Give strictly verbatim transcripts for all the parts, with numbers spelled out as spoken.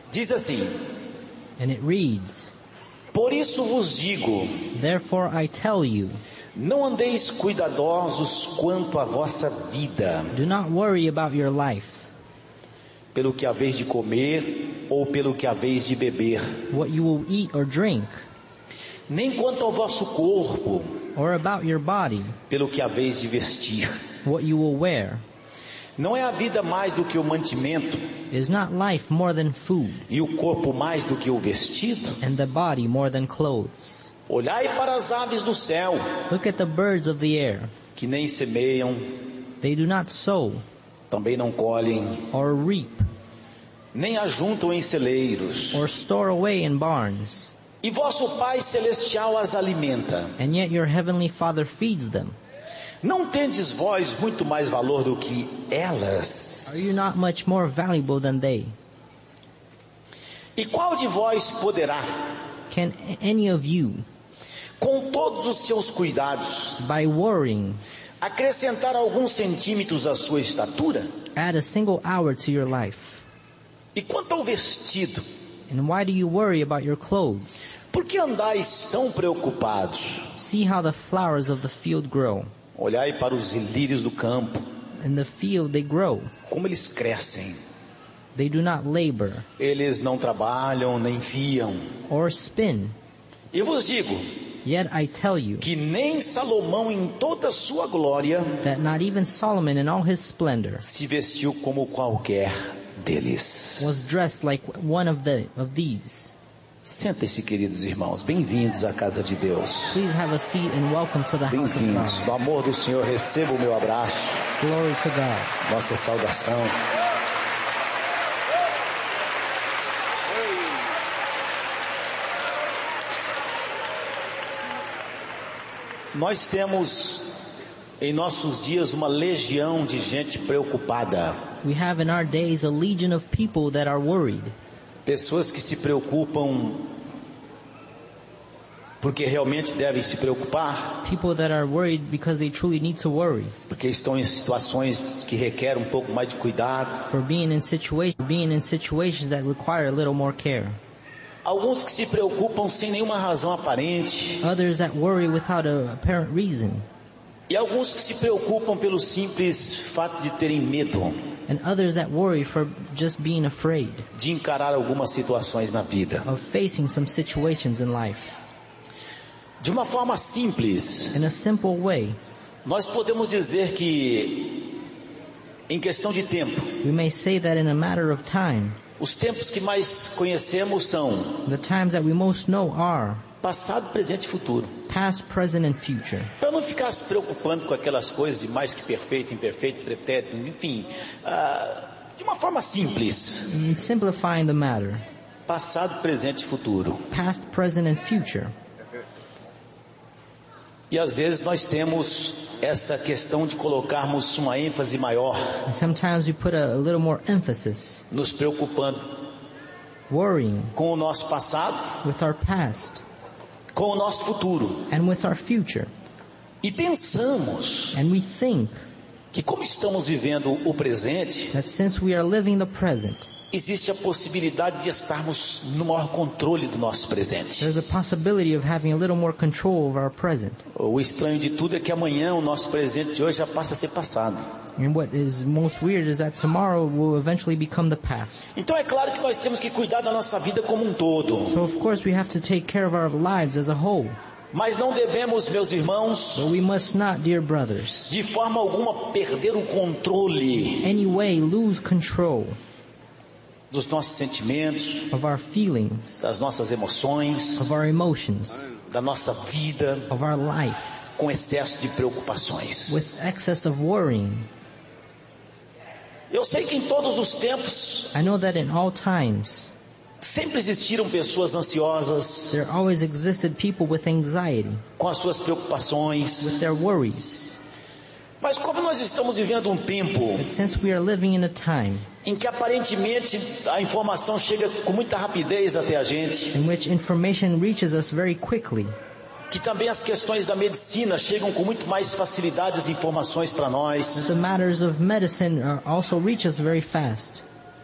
Diz assim: And it reads, por isso vos digo, therefore I tell you, não andeis cuidadosos quanto à vossa vida, do not worry about your life, pelo que haveis de comer ou pelo que haveis de beber, what you will eat or drink, nem quanto ao vosso corpo, or about your body, pelo que haveis de vestir. what you will wear. Não é a vida mais do que o mantimento, Is not life more than food, e o corpo mais do que o vestido? and the body more than clothes? Olhai para as aves do céu, Look at the birds of the air. que nem semeiam, They do not sow também não colhem, or reap nem ajuntam em celeiros, or store away in barns, e vosso Pai Celestial as alimenta. and yet your heavenly Father feeds them. Não tendes vós muito mais valor do que elas? Are you not much more valuable than they? E qual de vós poderá, Can any of you, com todos os seus cuidados, by worrying, acrescentar alguns centímetros à sua estatura? add a single hour to your life? E quanto ao vestido, And why do you worry about your clothes? por que andais tão preocupados? See how the flowers of the field grow. Olhai para os lírios do campo, In the field they grow. como eles crescem. They do not labor Eles não trabalham nem fiam. or spin. Eu vos digo Yet I tell you que nem Salomão em toda a sua glória that not even Solomon in all his splendor se vestiu como qualquer deles. was dressed like one of the of these. Sentem-se, queridos irmãos, bem-vindos à casa de Deus. Please have a seat and welcome to the house of Bem-vindos. God. No amor do Senhor, receba o meu abraço, Glory to God. nossa saudação. Nós temos em nossos dias uma legião de gente preocupada. We have in our days a legion of people that are worried. Pessoas que se preocupam porque realmente devem se preocupar, People that are worried because they truly need to worry. porque estão em situações que requerem um pouco mais de cuidado. For being in situation, being in situations that require a little more care. Alguns que se preocupam sem nenhuma razão aparente, Others that worry without a apparent reason. e alguns que se preocupam pelo simples fato de terem medo And others that worry for just being afraid de encarar algumas situações na vida. of facing some situations in life. De uma forma simples, In a simple way, nós podemos dizer que, em questão de tempo, we may say that in a matter of time, os tempos que mais conhecemos são the times that we most know are passado, presente e futuro. past, present, and future. Para não ficar se preocupando com aquelas coisas de mais que perfeito, imperfeito, pretérito, enfim, ah, de uma forma simples, In simplifying the matter, passado, presente e futuro. past, present, and future. E às vezes nós temos essa questão de colocarmos uma ênfase maior, And sometimes we put a, a little more emphasis, nos preocupando worrying com o nosso passado, with our past com o nosso futuro. and with our future. E pensamos And we think que, como estamos vivendo o presente, that since we are living the present, existe a possibilidade de estarmos no maior controle do nosso presente. there's a possibility of having a little more control over our present. O estranho de tudo é que amanhã o nosso presente de hoje já passa a ser passado. And what is most weird is that tomorrow will eventually become the past. Então é claro que nós temos que cuidar da nossa vida como um todo. So of course we have to take care of our lives as a whole. Mas não devemos, meus irmãos, But we must not, dear brothers, de forma alguma perder o controle anyway lose control dos nossos sentimentos, of our feelings, das nossas emoções, of our emotions, da nossa vida, of our life, com excesso de preocupações. with excess of worrying. Eu sei que em todos os tempos I know that in all times sempre existiram pessoas ansiosas there always existed people with anxiety, com as suas preocupações, with their worries. mas como nós estamos vivendo um tempo But since we are living in a time em que aparentemente a informação chega com muita rapidez até a gente, in which information reaches us very quickly, que também as questões da medicina chegam com muito mais facilidade as informações para nós, the matters of medicine are also reach us very fast.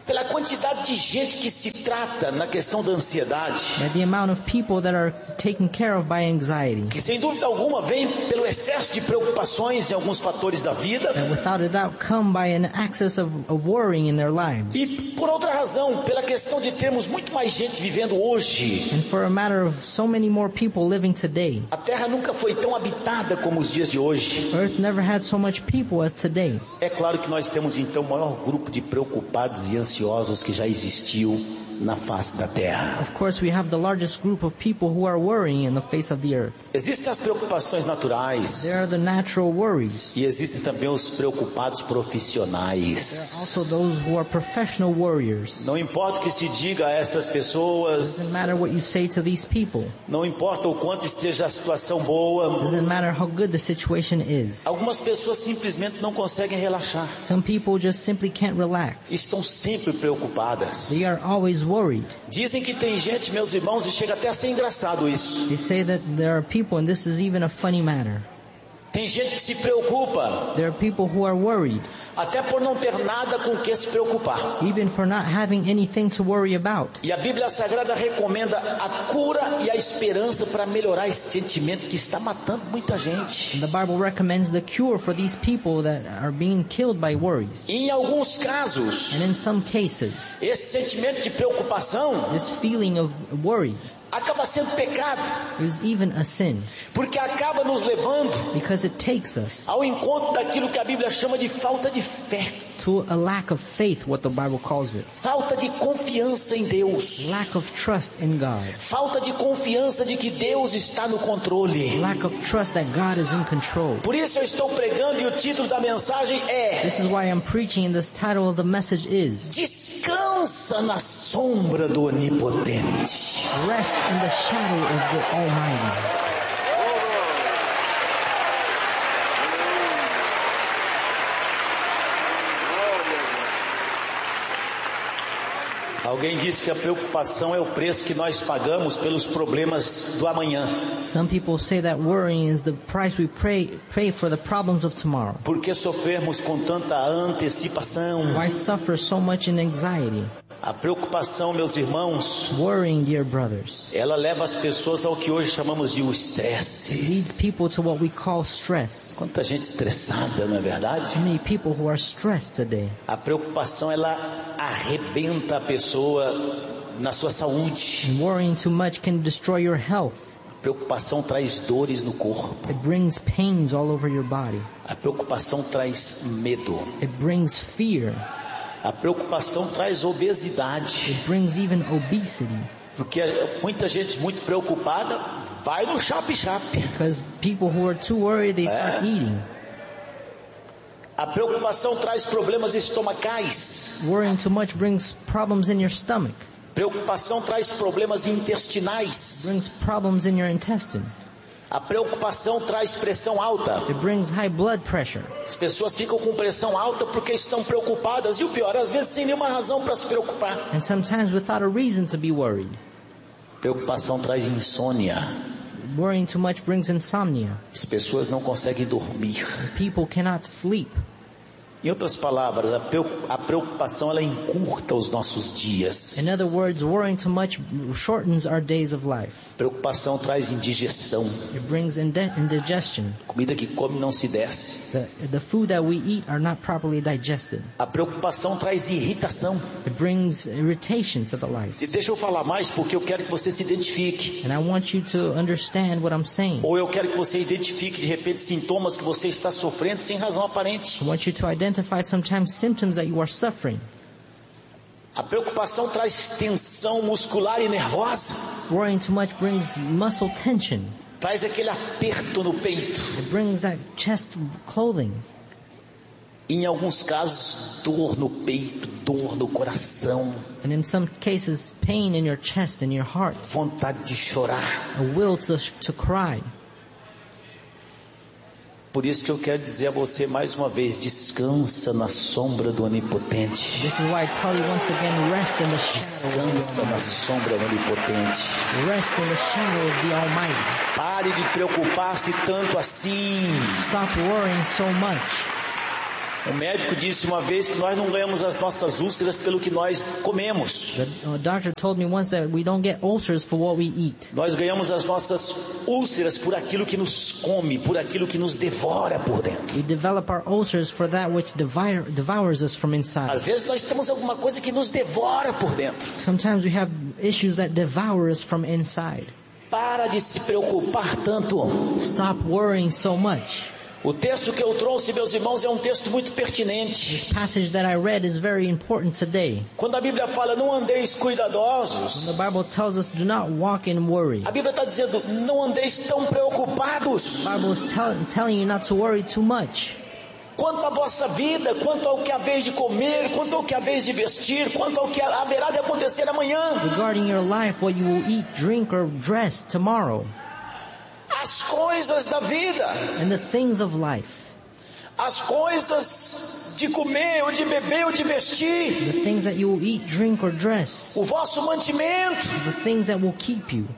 pela quantidade de gente que se trata na questão da ansiedade, by the amount of people that are taken care of by anxiety, que sem dúvida alguma vem pelo excesso de preocupações em alguns fatores da vida, that without a doubt come by an excess of, of worrying in their lives. e por outra razão, pela questão de termos muito mais gente vivendo hoje. And for a matter of so many more people living today. A Terra nunca foi tão habitada como os dias de hoje. Earth never had so much people as today. É claro que nós temos então o maior grupo de preocupados e ansiosos que já existiu na face da Terra. Of course, we have the largest group of people who are worrying in the face of the earth. Existem as preocupações naturais. There are the natural worries. E existem também os preocupados profissionais. There are also those who are professional worriers. Não importa o que se diga a essas It pessoas. doesn't matter what you say to these people. Não importa o quanto esteja a situação boa. It doesn't matter how good the situation is. Algumas pessoas simplesmente não conseguem relaxar. Some people just simply can't relax. Estão sempre preocupadas. They are always worried. Dizem que tem gente, meus irmãos, e chega até a ser engraçado isso. They say that there are people, and this is even a funny matter. Tem gente que se preocupa There are people who are worried, até por não ter nada com o que se preocupar. even for not having anything to worry about. E a Bíblia Sagrada recomenda a cura e a esperança para melhorar esse sentimento que está matando muita gente. The Bible recommends the cure for these people that are being killed by worries. E em alguns casos, And in some cases, esse sentimento de preocupação this feeling of worry acaba sendo pecado, is even a sin, porque acaba nos levando because it takes us ao encontro daquilo que a Bíblia chama de falta de fé, to a lack of faith, what the Bible calls it. falta de confiança em Deus, Lack of trust in God. falta de confiança de que Deus está no controle. Lack of trust that God is in control. Por isso eu estou pregando e o título da mensagem é: This is why I'm preaching, and this title of the message is Descansa na sombra do Onipotente. Rest in the shadow of the Almighty. Alguém disse que a preocupação é o preço que nós pagamos pelos problemas do amanhã. Some people say that worrying is the price we pay, pay for the problems of tomorrow. Por que sofrermos com tanta antecipação? Why suffer so much in anxiety? A preocupação, meus irmãos, Worrying, dear brothers, ela leva as pessoas ao que hoje chamamos de o estresse. leads people to what we call stress. Quanta gente estressada, não é verdade? Many people who are stressed today. A preocupação, ela arrebenta a pessoa na sua saúde. And worrying too much can destroy your health. A preocupação traz dores no corpo. It brings pains all over your body. A preocupação traz medo. It brings fear. A preocupação traz obesidade. It brings even obesity. Porque muita gente muito preocupada vai no chape-chape. Because people who are too worried, they start É. eating. A preocupação traz problemas estomacais. Worrying too much brings problems in your stomach. Preocupação traz problemas intestinais. Brings problems in your intestine. A preocupação traz pressão alta. It brings high blood pressure. As pessoas ficam com pressão alta porque estão preocupadas. E o pior, às vezes sem nenhuma razão para se preocupar. And sometimes without a reason to be worried. Preocupação traz insônia. Worrying too much brings insomnia. As pessoas não conseguem dormir. People cannot sleep. Em outras palavras, a preocupação ela encurta os nossos dias. In other words, worrying too much shortens our days of life. Preocupação traz indigestão. It brings inde- indigestion. Comida que come não se desce. The, the food that we eat are not properly digested. A preocupação traz irritação. It brings irritation to the life. E deixa eu falar mais porque eu quero que você se identifique. And I want you to understand what I'm saying. Ou eu quero que você identifique de repente sintomas que você está sofrendo sem razão aparente. I want you to identify sometimes symptoms that you are suffering. A preocupação traz tensão muscular e nervosa. Worrying too much brings muscle tension. Traz aquele aperto no peito. It brings that chest clothing. Em alguns casos, dor no peito, dor no coração. And in some cases, pain in your chest and your heart. Vontade de chorar. A will to, to cry. Por isso que eu quero dizer a você mais uma vez, descansa na sombra do Onipotente. This is why I tell you once again, rest in the shadow of Descansa the na sombra do Onipotente. Almighty. Rest in the shadow of the Almighty. Pare de preocupar-se tanto assim. Stop worrying so much. O médico disse uma vez que nós não ganhamos as nossas úlceras pelo que nós comemos. The uh, doctor told me once that we don't get ulcers for what we eat. Nós ganhamos as nossas úlceras por aquilo que nos come, por aquilo que nos devora por dentro. We develop our ulcers for that which devour, devours us from inside. Às vezes nós temos alguma coisa que nos devora por dentro. Sometimes we have issues that devour us from inside. Para de se preocupar tanto. Stop worrying so much. O texto que eu trouxe, meus irmãos, é um texto muito pertinente. This passage that I read is very important today. Quando a Bíblia fala, não andeis cuidadosos, When the Bible tells us do not walk in worry. a Bíblia está dizendo, não andeis tão preocupados The Bible is tell, telling you not to worry too much. quanto à vossa vida, quanto ao que haveis de comer, quanto ao que haveis de vestir, quanto ao que haverá de acontecer amanhã. Regarding your life, what you will eat, drink, or dress tomorrow. As coisas da vida, And the things of life. as coisas de comer, ou de beber, ou de vestir, The things that you will eat, drink, or dress. o vosso mantimento. The things that will keep you.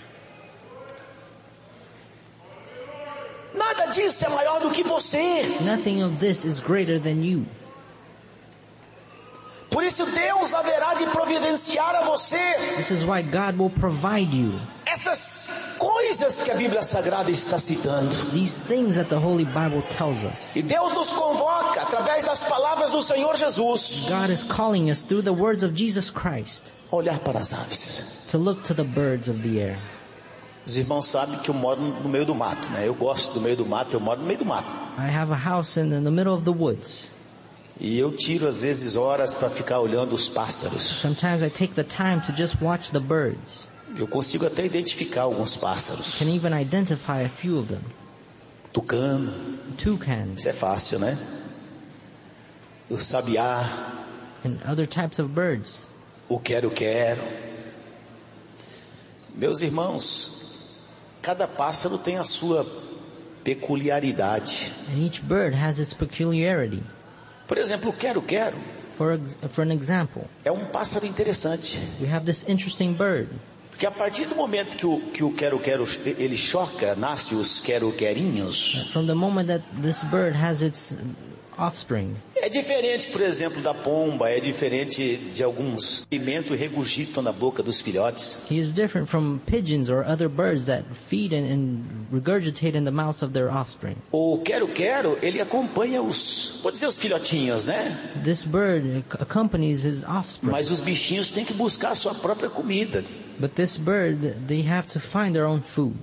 Nada disso é maior do que você. Nothing of this is greater than you. Por isso Deus haverá de providenciar a você This is why God will provide you. essas coisas que a Bíblia Sagrada está citando. These things that the Holy Bible tells us. E Deus nos convoca através das palavras do Senhor Jesus God is calling us through the words of Jesus Christ a olhar para as aves. to look to the birds of the air. Os irmãos sabem que eu moro no meio do mato, né? Eu gosto do meio do mato, eu moro no meio do mato. I have a house in, in the middle of the woods. E eu tiro às vezes horas para ficar olhando os pássaros. Sometimes I take the time to just watch the birds. Eu consigo até identificar alguns pássaros. Can even identify a few of them. Tucano, Toucans isso é fácil, né? O sabiá, and other types of birds. o quero-quero. Meus irmãos, cada pássaro tem a sua peculiaridade. And each bird has its peculiarity. Por exemplo, o quero-quero For, ex- for an example, é um pássaro interessante. we have this interesting bird. Porque a partir do momento que o, que o quero-quero ele choca, nasce os quero-querinhos. From the moment that this bird has its offspring, É diferente, por exemplo, da pomba, é diferente de alguns alimentos regurgitam na boca dos filhotes. he is different from pigeons or other birds that feed and, and regurgitate in the mouths of their offspring. O quero-quero, ele acompanha os, vou dizer os filhotinhos, né? This bird accompanies his offspring. Mas os bichinhos têm que buscar a sua própria comida. But this bird, they have to find their own food.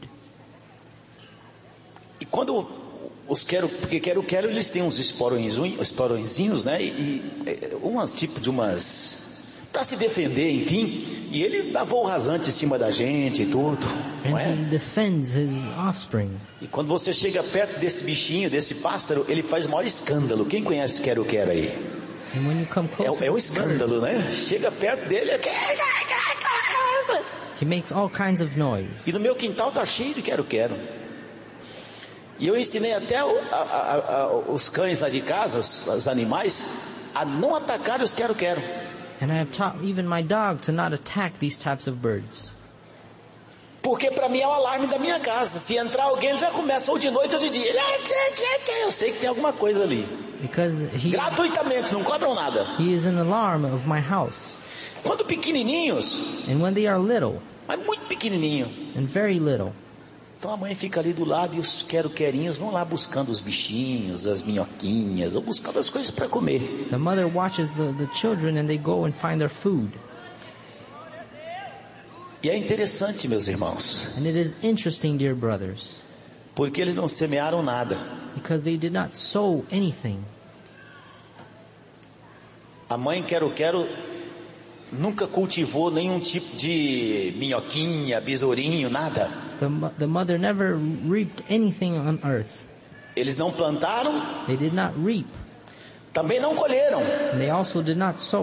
E quando os quero, porque quero-quero eles têm uns esporõezinhos, esporõezinhos, né? E, e umas tipo de umas para se defender, enfim. E ele dá voo rasante em cima da gente e tudo, não And é? he defends his offspring. E quando você chega perto desse bichinho, desse pássaro, ele faz o maior escândalo. Quem conhece quero-quero aí? And when you come close, É, é um to this bird, escândalo, né? Chega perto dele, é... he makes all kinds of noise. E no meu quintal tá cheio de quero-quero. E eu ensinei até o, a, a, a, os cães lá de casa, os, os animais, a não atacar os quero-quero. And I have taught even my dog to not attack these types of birds. Porque para mim é o alarme da minha casa. Se entrar alguém, ele já começa ou de noite ou de dia. Eu sei que tem alguma coisa ali. Because he, Gratuitamente, não cobram nada. he is an alarm of my house. Quando pequenininhos, And when they are little, mas muito pequenininho, and very little, então a mãe fica ali do lado e os quero-querinhos vão lá buscando os bichinhos, as minhoquinhas, ou buscando as coisas para comer. the mother watches the, the children and they go and find their food. E é interessante, meus irmãos, And it is interesting, dear brothers, porque eles não semearam nada. because they did not sow anything. A mãe quero-quero nunca cultivou nenhum tipo de minhoquinha, besourinho, nada. The, mo- the mother never reaped anything on earth. Eles não plantaram, They did not reap. também não colheram. And they also did not sow.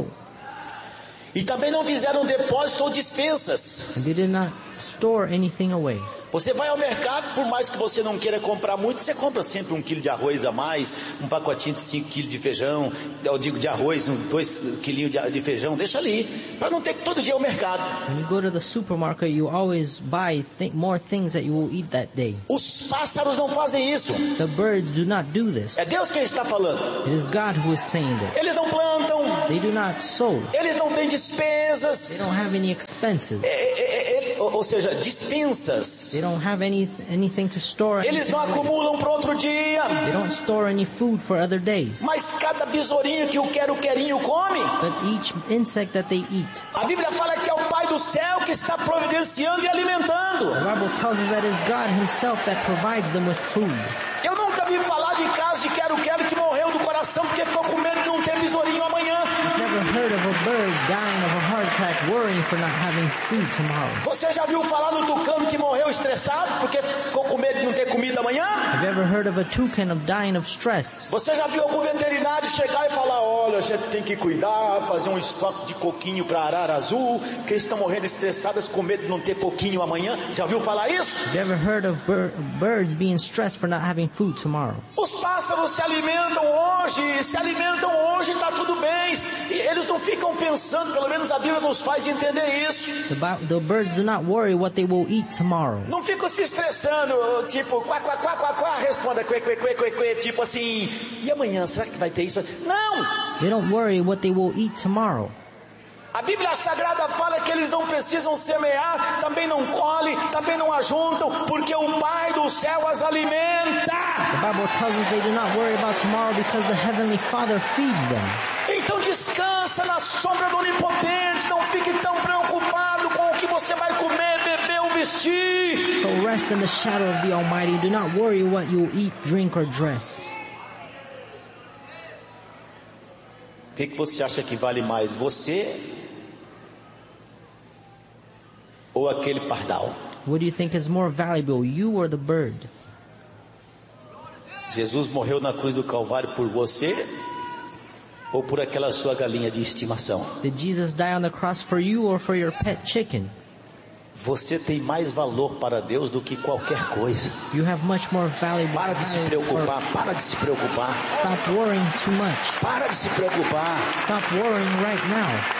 E também não fizeram depósito ou And dispensas. they did not store anything away. Você vai ao mercado, por mais que você não queira comprar muito, você compra sempre um quilo de arroz a mais, um pacotinho de cinco quilos de feijão, eu digo de arroz, uns dois quilinhos de, de feijão, deixa ali, para não ter que todo dia ir ao mercado. When you go to the supermarket, you always buy th- more things that you will eat that day. Os pássaros não fazem isso. The birds do not do this. É Deus quem está falando. It is God who is saying this. Eles não plantam, They do not sow. eles não têm They despesas, don't have any expenses. é, é, é, é, ou ou seja, dispensas. They don't have any anything to store. Eles não acumulam para outro dia. They don't store any food for other days. Mas cada besourinho que o quero-querinho come, But each insect that they eat, a Bíblia fala que é o Pai do céu que está providenciando e alimentando. the Bible tells us that it is God himself that provides them with food. Eu nunca vi falar de caso de quero-quero que morreu do coração porque ficou com medo de não ter besourinho amanhã. I've never heard of a bird dying of a heart attack worrying for not having food tomorrow. Você já viu falar no tucano que morreu estressado porque ficou com medo de não ter comida amanhã? Have you ever heard of a toucan of dying of stress? Você já viu algum veterinário chegar e falar, olha, a gente tem que cuidar, fazer um estoque de coquinho para arara azul, porque eles estão morrendo estressadas com medo de não ter coquinho amanhã? Já viu falar isso? Have you ever heard of bir- birds being stressed for not having food tomorrow? Os pássaros se alimentam hoje, se alimentam hoje, está tudo bem. E eles não ficam pensando, pelo menos a Bíblia nos faz entender isso. The, bi- the birds do not worry what they will eat tomorrow. Não ficam se estressando, tipo, quá, quá, quá, quá, quá, responda, que, que, que, que, que, tipo assim, e amanhã, será que vai ter isso? Não! They don't worry what they will eat tomorrow. A Bíblia Sagrada fala que eles não precisam semear, também não colhem, também não ajuntam, porque o Pai do céu as alimenta. The Bible tells us they do not worry about tomorrow because the Heavenly Father feeds them. Então descansa na sombra do Onipotente, não fique tão preocupado com o que você vai comer, beber ou vestir. So rest in the shadow of the Almighty. Do not worry what you will eat, drink, or dress. O que, que você acha que vale mais, você ou aquele pardal? What do you think is more valuable, you or the bird? Jesus morreu na cruz do Calvário por você ou por aquela sua galinha de estimação? Did Jesus die on the cross for you or for your pet chicken? Você tem mais valor para Deus do que qualquer coisa. You have much more valuable. Para de se preocupar, para de se preocupar. Stop worrying too much. Para de se preocupar. Stop worrying right now.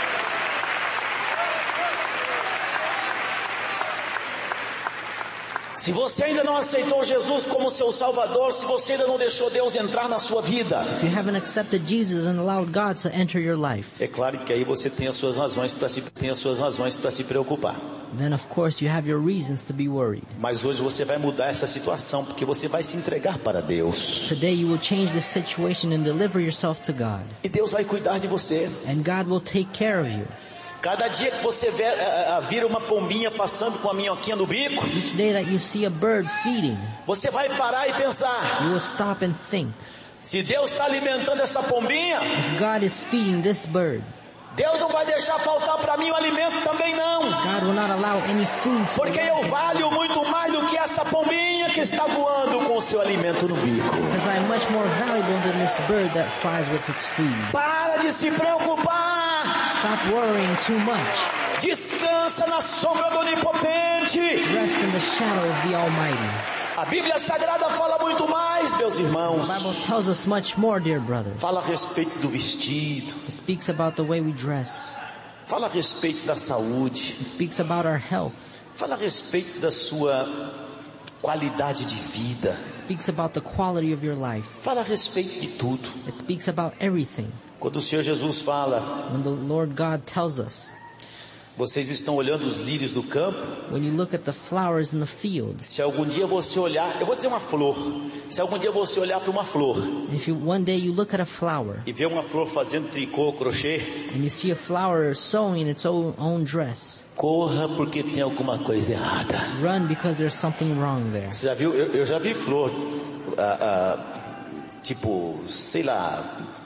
Se você ainda não aceitou Jesus como seu Salvador, se você ainda não deixou Deus entrar na sua vida, If you haven't accepted Jesus and allowed God to enter your life, é claro que aí você tem as suas razões para se tem as suas razões para se preocupar. then of course you have your reasons to be worried. Mas hoje você vai mudar essa situação porque você vai se entregar para Deus. Today you will change this situation and deliver yourself to God. E Deus vai cuidar de você. And God will take care of you. Cada dia que você vê, uh, uh, vira uma pombinha passando com a minhoquinha no bico, Each day that you see a bird feeding, você vai parar e pensar, you will stop and think, se Deus está alimentando essa pombinha, if God is feeding this bird, Deus não vai deixar faltar para mim o alimento também não. God will not allow any food to Porque eu valho muito mais do que essa pombinha que está voando com o seu alimento no bico. because I am much more valuable than this bird that flies with its food. Para de se preocupar. Stop worrying too much. Descansa na sombra do Onipotente. Rest in the shadow of the Almighty. A Bíblia Sagrada fala muito mais, meus irmãos. The Bible tells us much more, dear brother. Fala a respeito do vestido. It speaks about the way we dress. Fala a respeito da saúde. It speaks about our health. Fala a respeito da sua qualidade de vida. It speaks about the quality of your life. Fala a respeito de tudo. It speaks about everything. Quando o Senhor Jesus fala, When the Lord God tells us, vocês estão olhando os lírios do campo. when you look at the flowers in the fields, Se algum dia você olhar, eu vou dizer uma flor. Se algum dia você olhar para uma flor if you one day you look at a flower e ver uma flor fazendo tricô, crochê, and you see a flower sewing its own, own dress, corra porque tem alguma coisa errada. run because there's something wrong there. Você já viu? Eu, eu já vi flor, ah, ah, tipo, sei lá,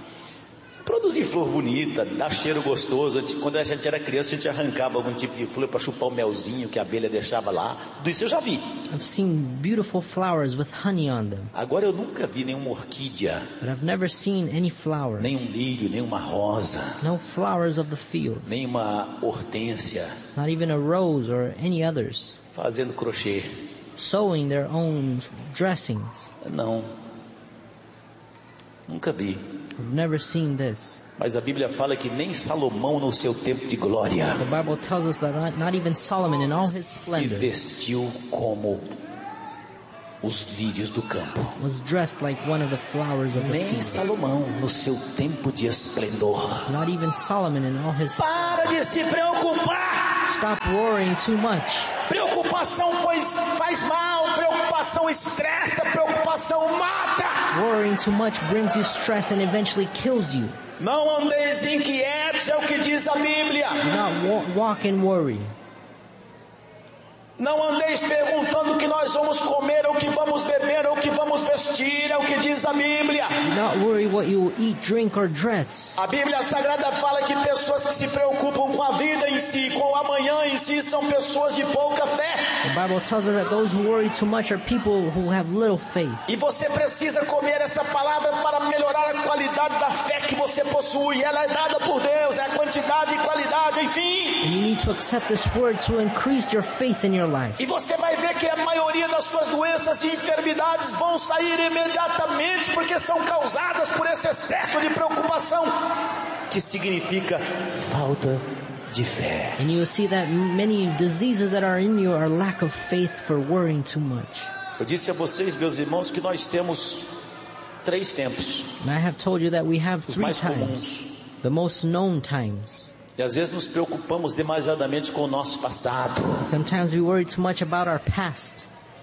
produzir flor bonita, dar cheiro gostoso. Quando a gente era criança, a gente arrancava algum tipo de flor para chupar o melzinho que a abelha deixava lá. Tudo isso eu já vi. I've seen beautiful flowers with honey on them, Agora eu nunca vi nenhuma orquídea, but I've never seen any flower, nem um lírio, nem uma rosa, no flowers of the field, nem uma hortênsia not even a rose or any others, fazendo crochê. sewing their own dressings. Não. Nunca vi. I've never seen this. Mas a Bíblia fala que nem Salomão no seu tempo de glória The Bible tells us that not, not even Solomon in all his se splendor vestiu como os lírios do campo. was dressed like one of the flowers of the Nem field. Salomão no seu tempo de esplendor. Not even Solomon in all his... Para de se preocupar. Stop worrying too much. Preocupação faz, faz mal, preocupação estressa, preocupação mata. Worrying too much brings you stress and eventually kills you. Não andeis inquietos, é o que diz a Bíblia. Do not wa- walk in worry. Não andeis perguntando o que nós vamos comer, ou o que vamos beber, ou o que vamos vestir, é o que diz a Bíblia. Do not worry what you will eat, drink, or dress. A Bíblia Sagrada fala que pessoas que se preocupam com a vida em si, com o amanhã em si, são pessoas de pouca fé. The Bible tells us that those who worry too much are people who have little faith. E você precisa comer essa palavra para melhorar a qualidade da fé que você possui. Ela é dada por Deus, é a quantidade e qualidade, enfim. And you need to accept this word to increase your faith in your life. E você vai ver que a maioria das suas doenças e enfermidades vão sair imediatamente, porque são causadas por esse excesso de preocupação, que significa falta de fé. And you will see that many diseases that are in you are lack of faith for worrying too much. Eu disse a vocês, meus irmãos, que nós temos três tempos, And I have told you that we have os three mais times, comuns. the most known times. E às vezes nos preocupamos demasiadamente com o nosso passado. Sometimes we worry too much about our past.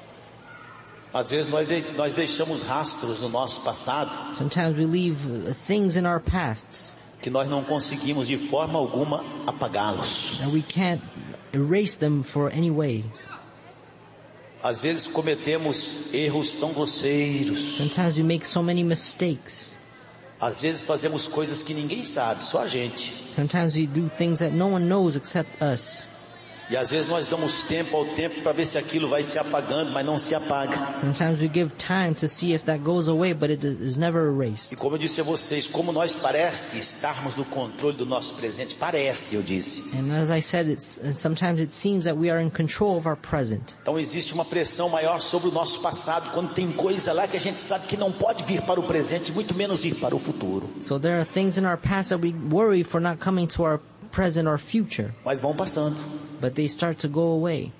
Às vezes nós, de, nós deixamos rastros no nosso passado Sometimes we leave uh, things in our pasts que nós não conseguimos de forma alguma apagá-los. and we can't erase them for any way. Às vezes cometemos erros tão grosseiros. Sometimes we make so many mistakes. Às vezes fazemos coisas que ninguém sabe, só a gente. Sometimes we do things that no one knows except us. E às vezes nós damos tempo ao tempo para ver se aquilo vai se apagando, mas não se apaga. Sometimes we give time to see if that goes away, but it is never erased. E como eu disse a vocês, como nós parece estarmos no controle do nosso presente, parece, eu disse. And as I said, it's, sometimes it seems that we are in control of our present. Então existe uma pressão maior sobre o nosso passado, quando tem coisa lá que a gente sabe que não pode vir para o presente, muito menos vir para o futuro. So there are things in our past that we worry for not coming to our present or future, Mas vão passando. but they start to go away.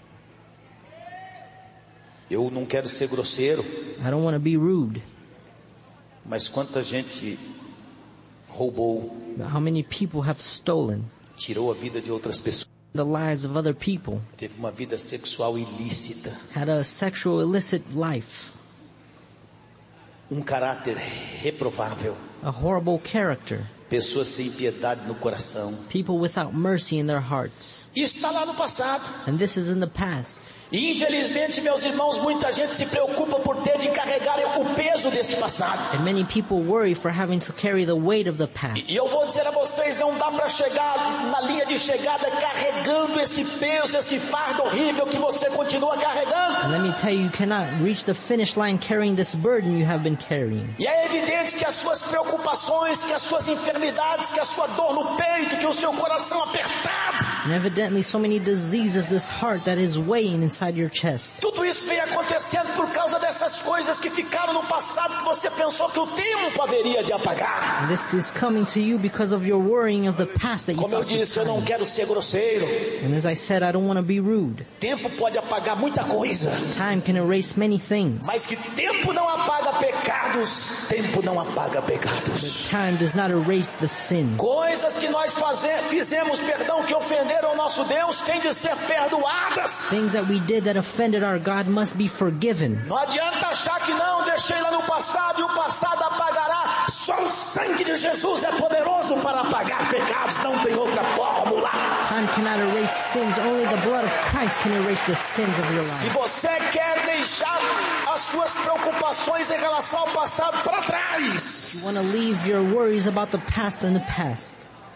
Eu não quero ser grosseiro, I don't want to be rude, mas quanta gente roubou, but how many people have stolen tirou a vida de outras pessoas, the lives of other people, teve uma vida sexual ilícita, had a sexual illicit life, um caráter reprovável, a horrible character, pessoas sem piedade no coração. people without mercy in their hearts. Isso está lá no passado. And this is in the past. E infelizmente, meus irmãos, muita gente se preocupa por ter de carregar o peso desse passado. And many people worry for having to carry the weight of the past. E eu vou dizer a vocês, não dá para chegar na linha de chegada carregando esse peso, esse fardo horrível que você continua carregando. And let me tell you, you cannot reach the finish line carrying this burden you have been carrying. E é evidente que as suas preocupações, que as suas enfermidades, que a sua dor no peito, que o seu coração apertado, And evidently so many diseases, this heart that is weighing inside your chest. tudo isso vem acontecendo por causa dessas coisas que ficaram no passado que você pensou que o tempo haveria de apagar. And this is coming to you because of your worrying of the past that you Como eu thought you disse, eu não time. quero ser grosseiro. And as I said, I don't want to be rude. Tempo pode apagar muita coisa, Time can erase many things. mas que tempo não apaga pecados, tempo não apaga pecados. Time does not erase the sin. Coisas que nós faze- fizemos, perdão, que ofenderam o nosso Deus, têm de ser perdoadas. Things that we did that offended our God must be forgiven. Não adianta achar que não, deixei lá no passado e o passado apagará. Só o sangue de Jesus é poderoso para apagar pecados, não tem outra fórmula. Time cannot erase sins. Only the blood of Christ can erase the sins of your Se life. você quer deixar as suas preocupações em relação ao passado para trás, You want to leave your worries about the past in the past.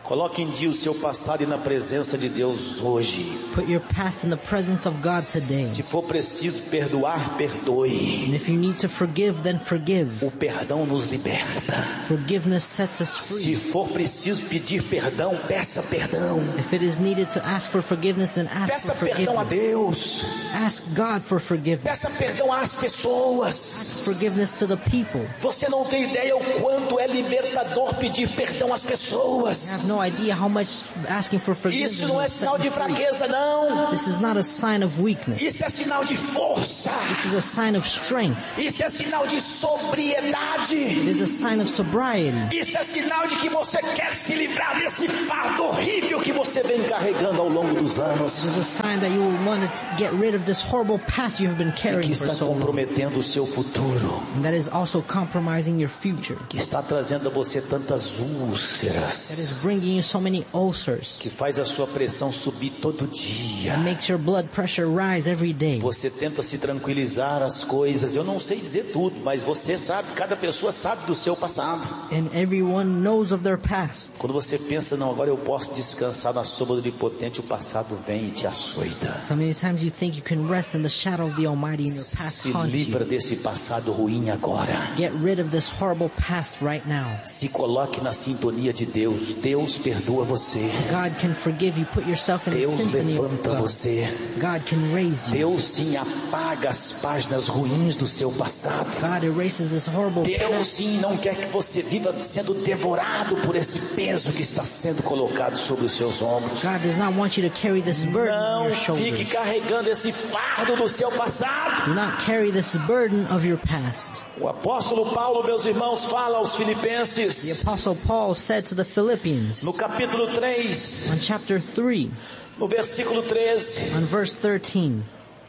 Coloque em dia o seu passado e na presença de Deus hoje. Put your past in the presence of God today. Se for preciso perdoar, perdoe. And if you need to forgive, then forgive. O perdão nos liberta. Forgiveness sets us free. Se for preciso pedir perdão, peça perdão. If it is needed to ask for forgiveness, then ask Peça for perdão a forgiveness. Deus. Ask God for forgiveness. Peça perdão às pessoas. Ask forgiveness to the people. Você não tem ideia o quanto é libertador pedir perdão às pessoas. You have no idea how much asking for forgiveness. Isso não é sinal de fraqueza, não. This is not a sign of weakness. Isso é sinal de força. This is a sign of strength. Isso é sinal de sobriedade. It is a sign of sobriety. Isso é sinal de que você quer se livrar desse fardo horrível que você vem carregando ao longo dos anos. It is a sign that you will want to get rid of this horrible past you have been E que carrying for está so long. comprometendo o seu futuro. And that is also compromising your future. Que está trazendo a você tantas úlceras. That is bringing you so many ulcers. Que faz a sua pressão subir todo dia. That makes your blood pressure rise every day. Você tenta se tranquilizar as coisas. Eu não sei dizer tudo, mas você sabe, cada pessoa sabe do seu passado. And everyone knows of their past. Quando você pensa, não, agora eu posso descansar na sombra do Onipotente, o passado vem e te açoita. So many times you think you can rest in the shadow of the Almighty and your past Se haunts livra you. desse passado ruim agora. Get rid of this horrible past right now. Se coloque na sintonia de Deus. Deus perdoa você. God can forgive you. Put yourself in the Deus symphony of levanta God. você. God can raise you. Deus sim apaga as páginas ruins do seu passado. God erases this horrible Deus past. sim não quer que você viva sendo devorado por esse peso que está sendo colocado sobre os seus ombros. God does not want you to carry this burden on Não your fique shoulders. carregando esse fardo do seu passado. Do not carry this burden of your past. O apóstolo Paulo, meus irmãos, fala aos The filipenses, Apostle Paul said to the Philippians no capítulo três, on chapter three, no versículo treze, on verse thirteen,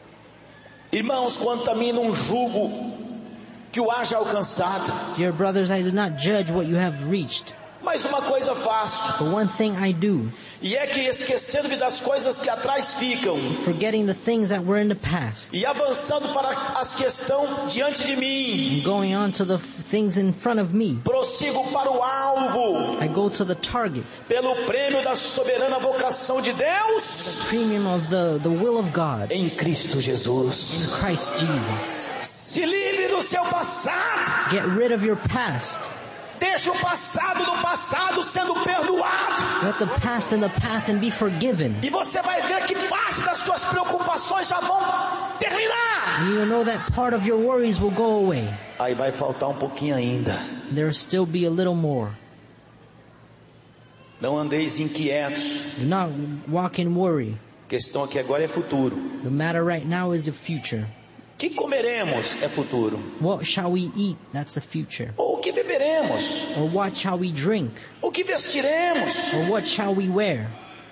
irmãos, quanto a mim não julgo que o haja alcançado, Dear brothers, I do not judge what you have reached, mas uma coisa faço, but one thing I do, e é que esquecendo-me das coisas que atrás ficam, forgetting the things that were in the past, e avançando para as que estão diante de mim, and going on to the f- things in front of me, prossigo para o alvo, I go to the target, pelo prêmio da soberana vocação de Deus, the premium of the, the will of God em Cristo in Jesus. Christ Jesus. Se livre do seu passado. Get rid of your past. Deixa o passado no passado sendo perdoado. Let the past in the past and be forgiven. E você vai ver que parte das suas preocupações já vão terminar. And you will know that part of your worries will go away. Aí vai faltar um pouquinho ainda. There will still be a little more. Não andeis inquietos. Do not walk in worry. A questão aqui agora é futuro. The matter right now is the future. Que comeremos é futuro. What shall we eat? That's the future. Ou o que beberemos. Or what shall we drink? O que vestiremos. Or what shall we wear?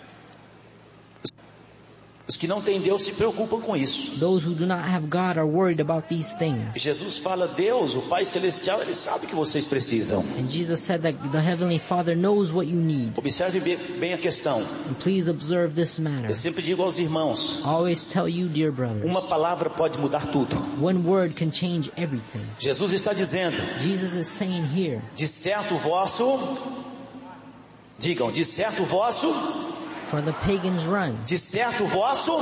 Os que não têm Deus se preocupam com isso. Those who do not have God are worried about these things. Jesus fala, Deus, o Pai Celestial, Ele sabe o que vocês precisam. And Jesus said that the Heavenly Father knows what you need. Observe bem a questão. And please observe this matter. Eu sempre digo aos irmãos, I always tell you, dear brothers, uma palavra pode mudar tudo. one word can change everything. Jesus está dizendo, Jesus is saying here, de certo vosso, digam, de certo vosso, for the pagans run, de certo vosso,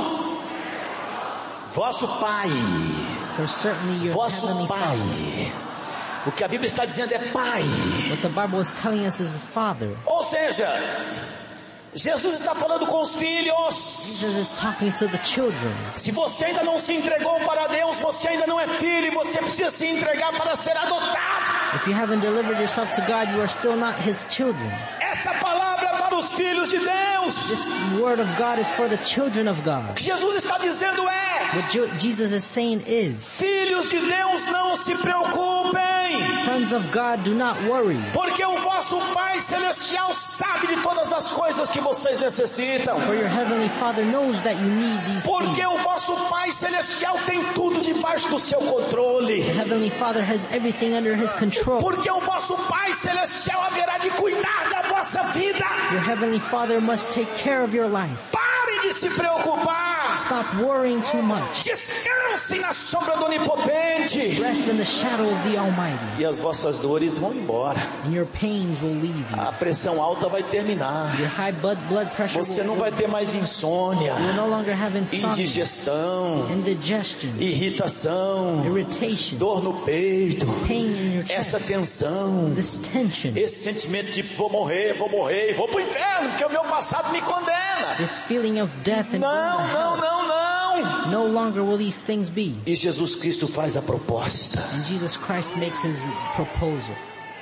vosso Pai, for certainly your vosso Heavenly Pai. Father. O que a Bíblia está dizendo é Pai. What the Bible is telling us is the Father. Ou seja, Jesus está falando com os filhos. Jesus is talking to the children. Se você ainda não se entregou para Deus, você ainda não é filho e você precisa se entregar para ser adotado. If you haven't delivered yourself to God, you are still not His children. Essa palavra é para os filhos de Deus. This word of God is for the children of O God. que Jesus está dizendo é, What Jo- Jesus is saying is, filhos de Deus, não se preocupem, sons of God, do not worry, porque o vosso Pai Celestial sabe de todas as coisas que vocês necessitam. for your Heavenly Father knows that you need these Porque things. o vosso Pai Celestial tem tudo debaixo do seu controle. The Heavenly Father has everything under His control. Porque o vosso Pai Celestial haverá de cuidar da vossa vida. Your Heavenly Father must take care of your life. Pare de se preocupar. Stop worrying too much. Descansem na sombra do Onipotente. Rest in the shadow of the Almighty. E as vossas dores vão embora. And your pains will leave you. A pressão alta vai terminar. Your high blood blood pressure Você will não vai ter mais insônia, You will no longer have insomnia, indigestão, indigestion, irritação, irritation, dor no peito, pain in your essa chest, tensão, this tension, esse sentimento de vou morrer, vou morrer, vou pro inferno, porque o meu passado me condena. this feeling of death and Não, não, não, não. no longer will these things be. E Jesus Cristo faz a proposta. And Jesus Christ makes his proposal.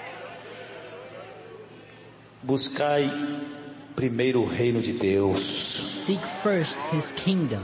Buscai primeiro o reino de Deus. Seek first his kingdom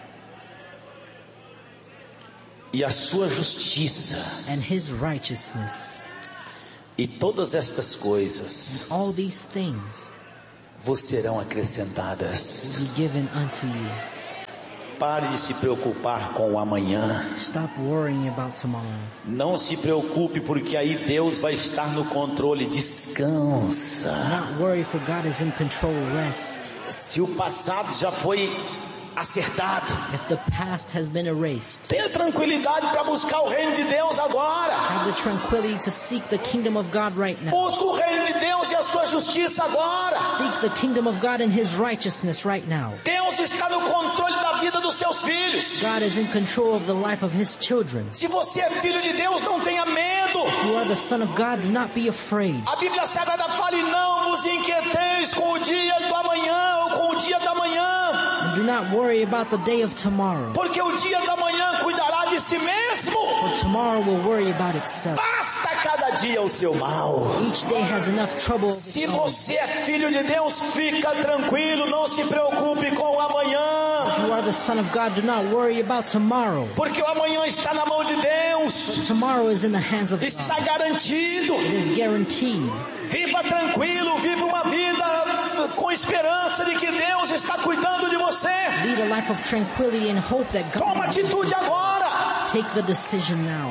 E a sua justiça. and his righteousness. E todas estas coisas All these things vos serão will acrescentadas. be given unto you. Pare de se preocupar com o amanhã. Stop worrying about tomorrow. Não se preocupe, porque aí Deus vai estar no controle. Descansa. Not worry, for God is in control. Rest. Se o passado já foi acertado, If the past has been erased, tenha tranquilidade para buscar o reino de Deus agora. have the tranquility to seek the kingdom of God right now. Busca o reino de Deus e a sua justiça agora. Seek the kingdom of God and his righteousness right now. Deus está no controle da vida dos seus filhos. God is in control of the life of his children. Se você é filho de Deus, não tenha medo. If you are the son of God, do not be afraid. A Bíblia Sagrada fala: e não vos inquieteis com o dia do amanhã ou com o dia da manhã, And do not worry about the day of tomorrow, porque o dia da manhã cuidará de si mesmo. for tomorrow will worry about itself. Basta cada dia o seu mal. Each day has enough trouble of Se its own. você é filho de Deus, fica tranquilo, não se preocupe com o amanhã, If you are the son of God, do not worry about tomorrow, porque o amanhã está na mão de Deus, tomorrow is in the hands of está God. garantido. It is guaranteed. Viva tranquilo, viva uma vida com esperança de que Deus está cuidando de você. Lead a life of tranquility and hope that God Toma is. atitude agora. Take the decision now.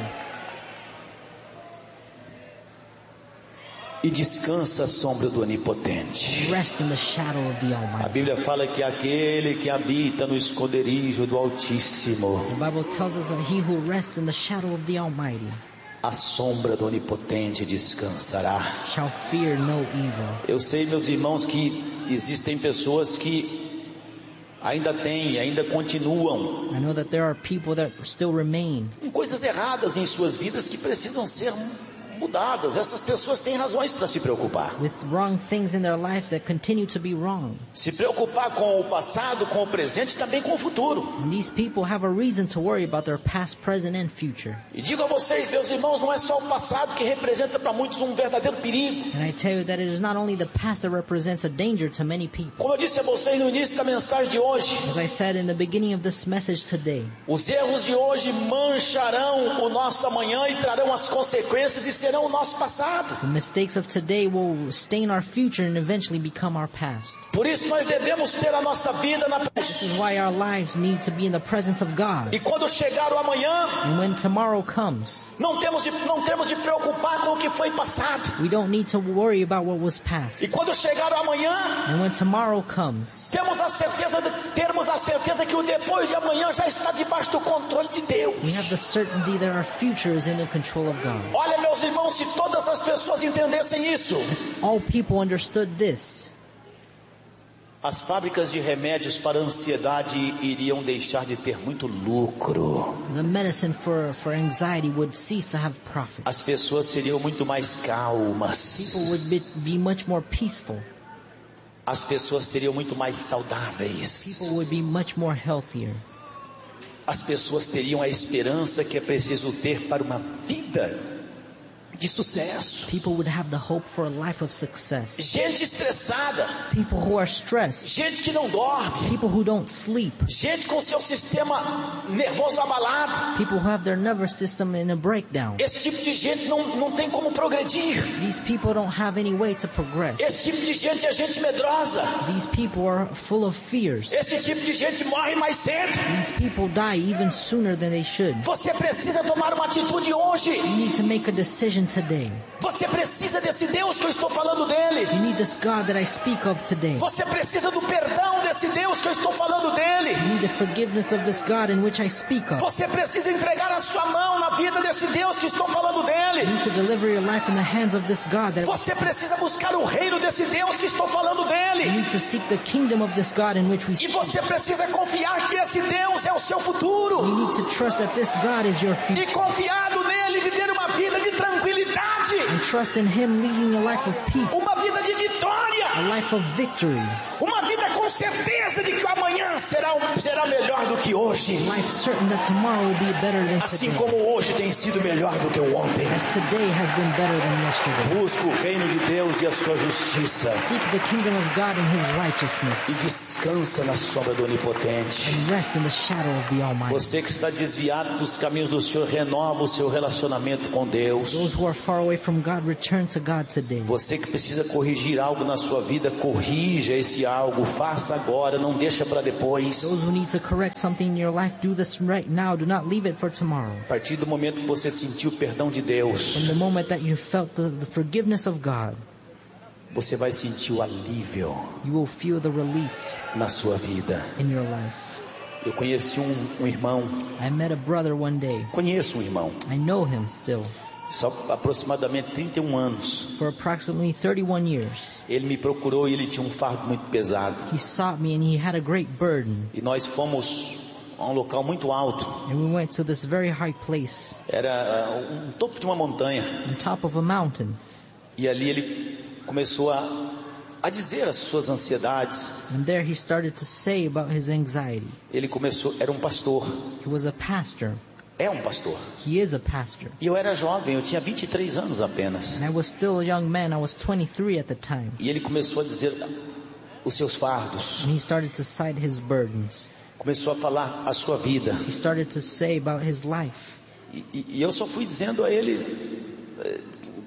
E descansa à sombra do Onipotente. Rest in the shadow of the A Almighty. Bíblia fala que aquele que habita no esconderijo do Altíssimo, The Bible tells us that he who rests in the shadow of the Almighty à sombra do Onipotente descansará. shall fear no evil. Eu sei, meus irmãos, que existem pessoas que ainda têm, ainda continuam I know that there are people that still remain com coisas erradas em suas vidas que precisam ser mudadas. Essas pessoas têm razões para se preocupar. with wrong things in their life that continue to be wrong. Se preocupar com o passado, com o presente e também com o futuro. And these people have a reason to worry about their past, present, and future. E digo a vocês, meus irmãos, não é só o passado que representa para muitos um verdadeiro perigo. And I tell you that it is not only the past that represents a danger to many people. Como eu disse a vocês no início da mensagem de hoje, As I said in the beginning of this message today, os erros de hoje mancharão o nosso amanhã e trarão as consequências e serão o nosso passado. the mistakes of today will stain our future and eventually become our past. Por isso nós devemos ter a nossa vida na This is presença. why our lives need to be in the presence of God. E quando chegar o amanhã, And when tomorrow comes, não temos de, não temos de preocupar com o que foi passado. we don't need to worry about what was past. E quando chegar o amanhã, And when tomorrow comes, temos a certeza de, termos a certeza que o depois de amanhã já está debaixo do controle de Deus. we have the certainty that our future is in the control of God. Olha, meus irmãos, se todas as pessoas entendessem isso, All people understood this. as fábricas de remédios para ansiedade iriam deixar de ter muito lucro. The medicine for, for anxiety would cease to have profit. As pessoas seriam muito mais calmas. People would be, be much more peaceful. As pessoas seriam muito mais saudáveis. People would be much more healthier. As pessoas teriam a esperança que é preciso ter para uma vida de sucesso. People would have the hope for a life of success. Gente estressada, People who are stressed. gente que não dorme, People who don't sleep. gente com seu sistema nervoso abalado. People who have their nervous system in a breakdown. Esse tipo de gente não, não tem como progredir. These people don't have any way to progress. Esse tipo de gente é gente medrosa. These people are full of fears. Esse tipo de gente morre mais cedo. These people die even sooner than they should. Você precisa tomar uma atitude hoje. You need to make a decision even today. Você precisa desse Deus que eu estou falando dele. You need this God that I speak of today. Você precisa do perdão desse Deus que eu estou falando dele. You need the forgiveness of this God in which I speak of. Você precisa entregar a sua mão na vida desse Deus que estou falando dele. You need to deliver your life in the hands of this God. That Você precisa buscar o reino desse Deus que estou falando you dele. need to seek the kingdom of this God in which we E speak. você precisa confiar que esse Deus é o seu futuro. You need to trust that this God is your E future. confiado nele viver uma vida de tranquilidade. And trust in Him leading a life of peace. Uma vida de vitória. A life of victory. Uma vida com certeza de que o amanhã será, será melhor do que hoje. A life certain that tomorrow will be better than Assim today. como hoje tem sido melhor do que o ontem. As today has been better than yesterday. Busca o reino de Deus e a sua justiça. Seek the kingdom of God and His E righteousness. descansa na sombra do Onipotente. And rest in the shadow of the Almighty. Você que está desviado dos caminhos do Senhor, renova o seu relacionamento com Deus. Those who are far away from God, return to God today. Você que precisa corrigir algo na sua vida, corrija esse algo, faça agora, não deixa para depois. Those who need to correct something in your life, do this right now. Do not leave it for tomorrow. A partir do momento que você sentiu o perdão de Deus, From the moment that you felt the, the forgiveness of God, você vai sentir o alívio you will feel the relief na sua vida. in your life. Eu conheci um, um irmão, I met a brother one day. conheço um irmão, I know him still. só aproximadamente trinta e um anos. For approximately thirty-one years, Ele me procurou e ele tinha um fardo muito pesado. he sought me and he had a great burden. E nós fomos a um local muito alto. And we went to this very high place, Era uh, um topo de uma montanha. on top of a mountain. E ali ele começou a, a dizer as suas ansiedades. And there he started to say about his anxiety. Ele começou, era um pastor. He was a pastor. É um pastor. He is a pastor. E eu era jovem, eu tinha vinte e três anos apenas. And I was still a young man. I was twenty-three at the time. E ele começou a dizer os seus fardos. And he started to cite his burdens. Começou a falar a sua vida. He started to say about his life. E, e, e eu só fui dizendo a ele, eh,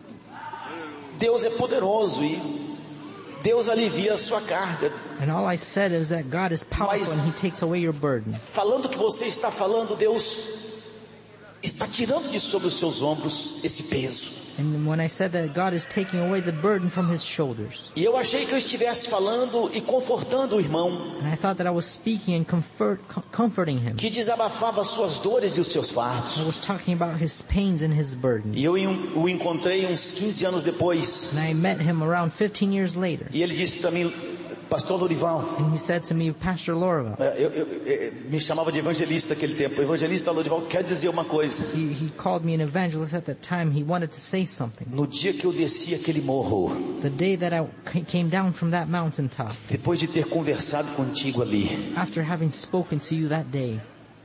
Deus é poderoso e Deus alivia a sua carga. And all I said is that God is powerful and He takes away your burden. Falando o que você está falando, Deus está tirando de sobre os seus ombros esse peso. And when I said that God is taking away the burden from His shoulders. E eu achei que eu estivesse falando e confortando o irmão, And I thought that I was speaking and comfort, com- comforting him. que desabafava as suas dores e os seus fardos. I was talking about his pains and his burdens. E eu em- o encontrei uns quinze anos depois. And I met him around fifteen years later. E ele disse para mim, Pastor Lorival, And he said to me, Pastor Lorival, eh, eu, eu, eu, me chamava de evangelista naquele tempo. Evangelista Lorival, quer dizer uma coisa. he, he called me an evangelist at that time. He wanted to say something. No dia que eu desci aquele morro, The day that I ca- came down from that mountaintop, depois de ter conversado contigo ali, after having spoken to you that day,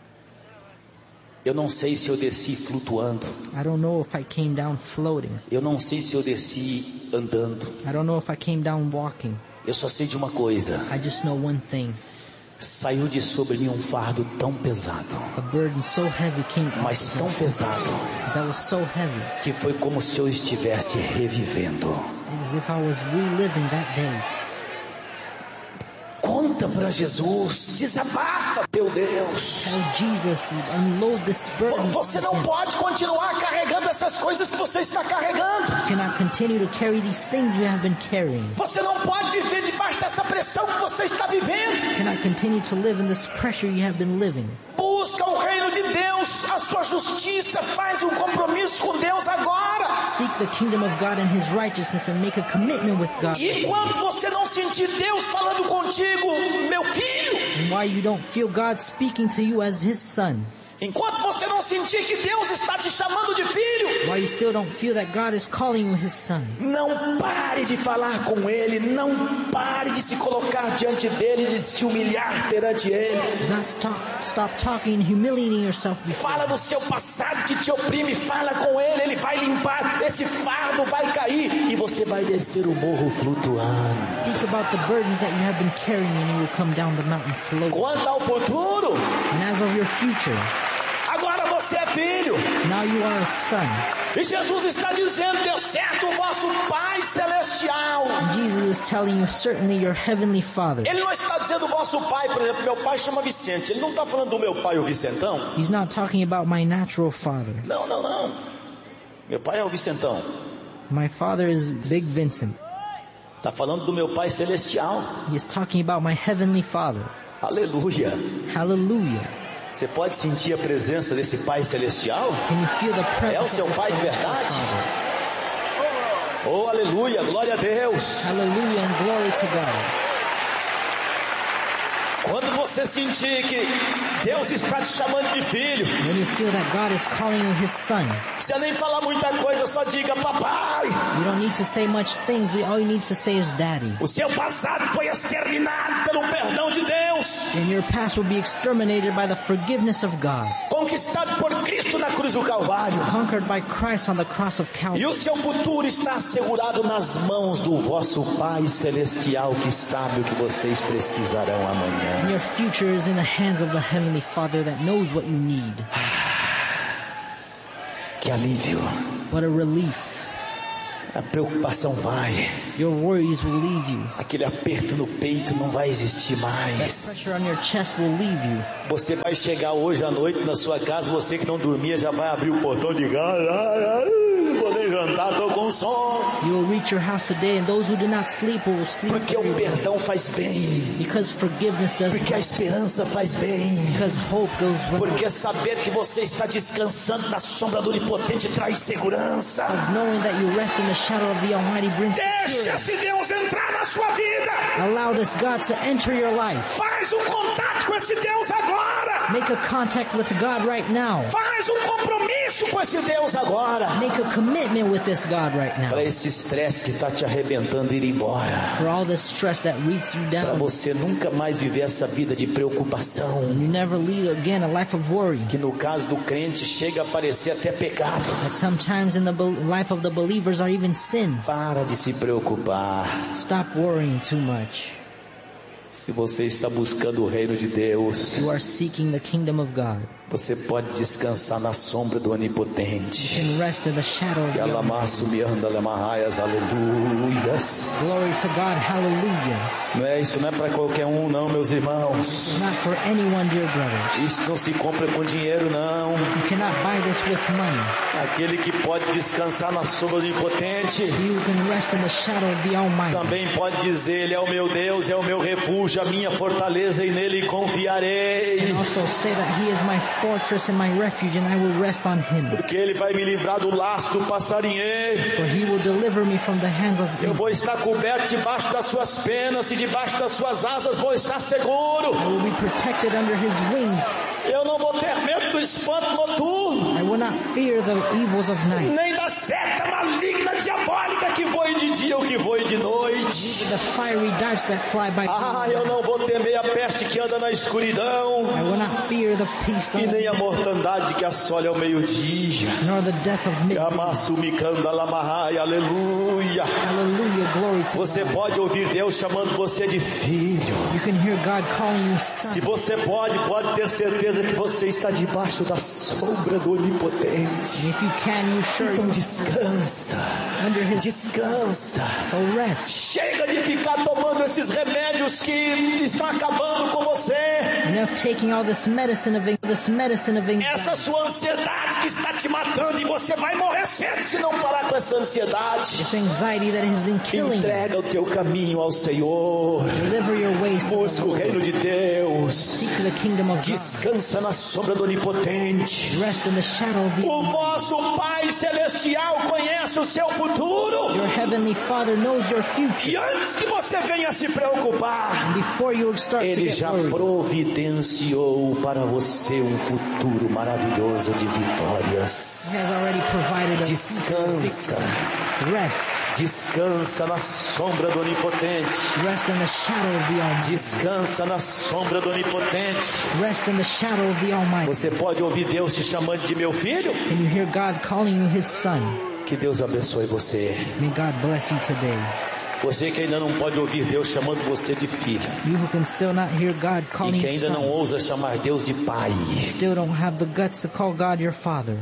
eu não sei se eu desci flutuando. I don't know if I came down floating. Eu não sei se eu desci andando. I don't know if I came down walking. Eu só sei de uma coisa. I just know one thing. Saiu de sobre mim um fardo tão pesado, A burden so heavy came mas tão pesado, that was so heavy, que foi como se eu estivesse revivendo. as if I was reliving that day. Conta para Jesus, desabafa, meu Deus. Tell Jesus, unload this burden. Você não pode continuar carregando essas coisas que você está carregando. You cannot continue to carry these things you have been carrying. Você não pode viver debaixo dessa pressão que você está vivendo. You cannot continue to live in this pressure you have been living. Busca o reino de Deus, a sua justiça, faz um compromisso com Deus agora. Seek the kingdom of God and His righteousness and make a commitment with God. E enquanto você não sentir Deus falando contigo, meu filho, And why you don't feel God speaking to you as His son. enquanto você não sentir que Deus está te chamando de filho, Why you still don't feel that God is calling you His son. não pare de falar com Ele, não pare de se colocar diante dele, de se humilhar perante Ele. Do not stop, stop talking and humiliating yourself before Fala do seu passado que te oprime, fala com Ele, Ele vai limpar, esse fardo vai cair e você vai descer o morro flutuando. Speak about the burdens that you have been carrying and you will come down the mountain floating. Quanto ao futuro, And as of your future, agora você é filho. now you are a son. E Jesus está dizendo, deu certo o vosso Pai Celestial. And Jesus is telling you, certainly your heavenly Father. Ele não está dizendo o vosso pai, por exemplo, meu pai chama Vicente. Ele não está falando do meu pai, o Vicentão. He's not talking about my natural father. Não, não, não. Meu pai é o Vicentão. My father is Big Vincent. Está falando do meu Pai Celestial. He is talking about my heavenly Father. Aleluia. Hallelujah. Você pode sentir a presença desse Pai Celestial? Can you feel the presence É o seu of the Pai de celestial verdade? Father? Oh, aleluia, glória a Deus. Hallelujah and glory to God. Quando você sentir que Deus está te chamando de filho, When you feel that God is calling you His Son, não precisa nem falar muita coisa, só diga papai. you don't need to say much things. We, all you need to say is Daddy. O seu passado foi exterminado pelo perdão de Deus, And your past will be exterminated by the forgiveness of God, conquistado por Cristo na cruz do Calvário. conquered by Christ on the cross of E Calvary. o seu futuro está assegurado nas mãos do vosso Pai Celestial, que sabe o que vocês precisarão amanhã. And your future is in the hands of the Heavenly Father that knows what you need. Que alívio. What a relief. A preocupação vai. Your worries will leave you. Aquele aperto no peito não vai existir That mais. pressure on your chest will leave you. Você vai chegar hoje à noite na sua casa, você que não dormia já vai abrir o portão de casa. Ai, ai, não vou nem jantar, estou com sono. You will reach your house today, and those who do not sleep will sleep Porque with o you. perdão faz bem. Because forgiveness does Porque a esperança faz bem. Because hope goes with it. Porque saber que você está descansando na sombra do Onipotente traz segurança. Knowing that you rest in the shadow of the Almighty brings Deixe security. esse Deus entrar na sua vida. Allow this God to enter your life. Faz um contato com esse Deus agora. Make a contact with God right now. Faz um compromisso com esse Deus agora. Make a commitment with this God right now. Para esse estresse que está te arrebentando ir embora. For all the stress that reads you Para down. você nunca mais viver essa vida de preocupação. You never lead again a life of worry. Que no caso do crente chega a parecer até pecado. That sometimes in the be- life of the believers are even sins. Para de se preocupar. Stop worrying too much. Se você está buscando o reino de Deus, You are seeking the kingdom of God. você pode descansar na sombra do Onipotente. You can rest in the shadow of E the Almighty. alamaço me anda lamarraias, aleluias. Glory to God, hallelujah. Não é isso, não é para qualquer um, não, meus irmãos. It's not for anyone, dear brothers. Isso não se compra com dinheiro, não. You cannot buy this with money. Aquele que pode descansar na sombra do Onipotente You can rest in the shadow of the Almighty. também pode dizer: Ele é o meu Deus, é o meu refúgio, a minha fortaleza, e nele confiarei. And also say that He is my fortress and my refuge, and I will rest on Him. Porque Ele vai me livrar do laço do passarinheiro. For He will deliver me from the hands of Eu evil. vou estar coberto debaixo das suas penas e debaixo das suas asas vou estar seguro. I will be protected under His wings. Eu não vou ter medo do espanto noturno, I will not fear the evils of night, nem da seta maligna diabólica que voe de dia ou que voe de noite. neither the fiery darts that fly by Ah, day. eu não vou temer a peste que anda na escuridão, I will not fear the peace, e nem a mortandade que assola ao meio-dia. nor the death of midnight. Amasso me canda lamarrai, aleluia. Hallelujah, glory to Você God. pode ouvir Deus chamando você de filho. You can hear God calling you Se son. você pode, pode ter certeza que você está debaixo da sombra do Onipotente. And if you can, you sure Então you descansa, under His descansa. so rest. Chega de ficar tomando esses remédios que estão acabando com você. Enough taking all this medicine of this medicine of Essa anxiety. sua ansiedade que está te matando, e você vai morrer cedo se não parar com essa ansiedade. This anxiety that has been killing you. Entrega o teu caminho ao Senhor. Deliver your ways to the Busca o Lord. reino de Deus. Seek the kingdom of God. Descansa na sombra do Onipotente. Rest in the shadow of the O vosso Pai Celestial conhece o seu futuro. Your heavenly Father knows your E future. antes que você venha se preocupar, And before you start to Ele get já worried, providenciou para você um futuro maravilhoso de vitórias. He has already provided a Descansa, rest. descansa na sombra do Onipotente. Rest in the shadow of the Almighty. Descansa na sombra do Onipotente. Rest in the shadow of the Almighty. Você pode ouvir Deus te chamando de meu filho? Can you hear God calling you His son? Que Deus abençoe você. May God bless you today. Você que ainda não pode ouvir Deus chamando você de filho. You who can still not hear God E calling que you ainda não son. ousa chamar Deus de pai. Still don't have the guts to call God your Father.